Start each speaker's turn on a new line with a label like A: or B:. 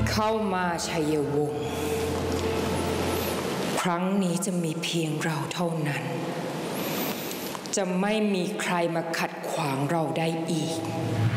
A: เข้ามาชัยวงศ์ครั้งนี้จะมีเพียงเราเท่านั้นจะไม่มีใครมาขัดขวางเราได้อีก